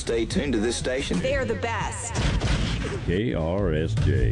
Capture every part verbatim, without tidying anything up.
Stay tuned to this station. They are the best. K R S J.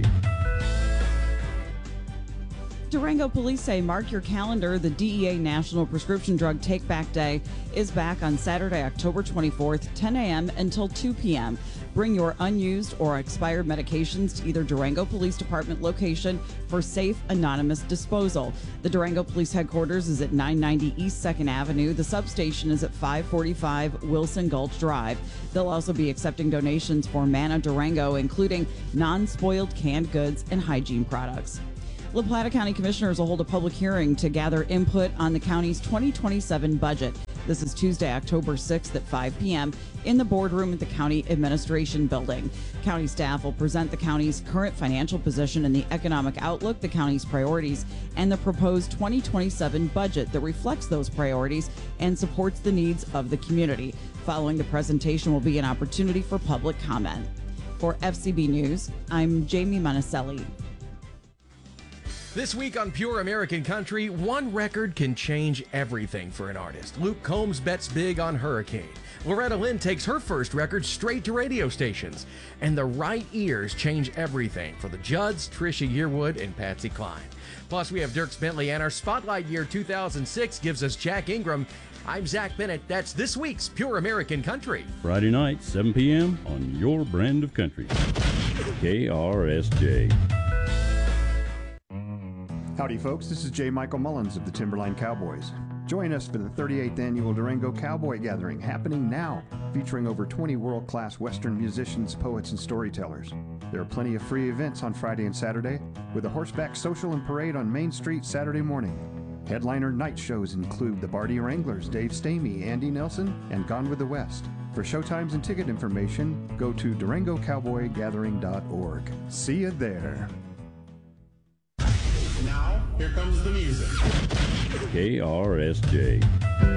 Durango police say mark your calendar. The D E A National Prescription Drug Take Back Day is back on Saturday, October twenty-fourth, ten a.m. until two p.m. Bring your unused or expired medications to either Durango Police Department location for safe, anonymous disposal. The Durango Police Headquarters is at nine ninety East second Avenue. The substation is at five forty-five Wilson Gulch Drive. They'll also be accepting donations for Manna Durango, including non-spoiled canned goods and hygiene products. La Plata County Commissioners will hold a public hearing to gather input on the county's twenty twenty-seven budget. This is Tuesday, October sixth at five p.m. in the boardroom at the County Administration Building. County staff will present the county's current financial position and the economic outlook, the county's priorities, and the proposed twenty twenty-seven budget that reflects those priorities and supports the needs of the community. Following the presentation will be an opportunity for public comment. For F C B News, I'm Jamie Monticelli. This week on Pure American Country, one record can change everything for an artist. Luke Combs bets big on Hurricane. Loretta Lynn takes her first record straight to radio stations. And the right ears change everything for the Judds, Trisha Yearwood, and Patsy Cline. Plus, we have Dierks Bentley, and our Spotlight Year two thousand six gives us Jack Ingram. I'm Zach Bennett. That's this week's Pure American Country. Friday night, seven p.m. on your brand of country. K R S J. Howdy, folks. This is J. Michael Mullins of the Timberline Cowboys. Join us for the thirty-eighth Annual Durango Cowboy Gathering, happening now, featuring over twenty world-class Western musicians, poets, and storytellers. There are plenty of free events on Friday and Saturday, with a horseback social and parade on Main Street Saturday morning. Headliner night shows include the Barty Wranglers, Dave Stamey, Andy Nelson, and Gone with the West. For showtimes and ticket information, go to durango cowboy gathering dot org. See you there. Now, here comes the music. K R S J.